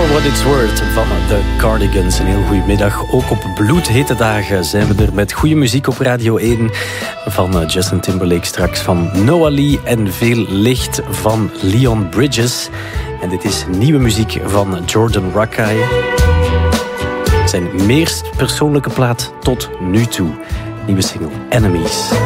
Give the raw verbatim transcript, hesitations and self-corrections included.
What It's Worth van The Cardigans. Een heel goede middag. Ook op bloedhete dagen zijn we er met goede muziek op Radio één. Van Justin Timberlake straks, van Noah Lee en veel licht van Leon Bridges. En dit is nieuwe muziek van Jordan Rakei. Zijn meest persoonlijke plaat tot nu toe. Nieuwe single Enemies.